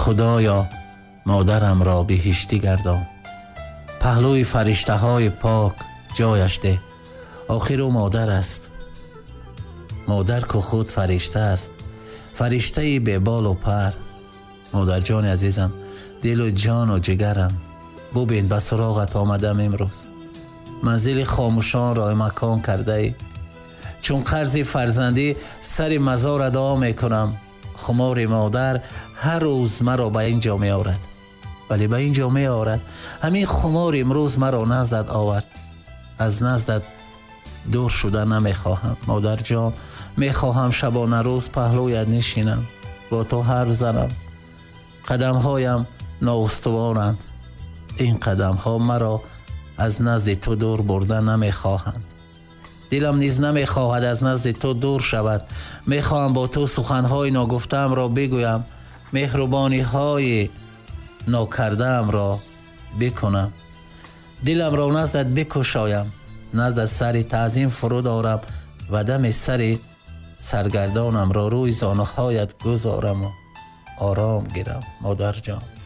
خدایا مادرم را بهشتی گردان. پهلوی فرشته های پاک جایش ده. آخر او مادر است. مادر که خود فرشته است، فرشته به بال و پر. مادر جان عزیزم، دل و جان و جگرم، ببین به سراغت آمدم امروز. منزل خاموشان را مکان کرده ای. چون قرض فرزندی سر مزار ادا می کنم. خمار مادر هر روز مرا به اینجا می آورد، ولی به اینجا می آورد. همین خمار امروز مرا نزدت آورد. از نزدت دور شده نمی خواهم مادر جان. می خواهم شبانه روز پهلویت نشینم، با تو حرف زنم. قدم هایم نااستوارند. این قدم ها مرا از نزد تو دور برده نمی خواهند. دلم نیز نمی خواهد از نزد تو دور شود. می خواهم با تو سخنهای ناگفتم را بگویم، مهربانی های ناکردم را بکنم. دلم را نزدت بکشایم، نزد سر تعظیم فرود آرم و دم سر سرگردانم را روی زانوهایت گذارم و آرام گیرم مادر جان.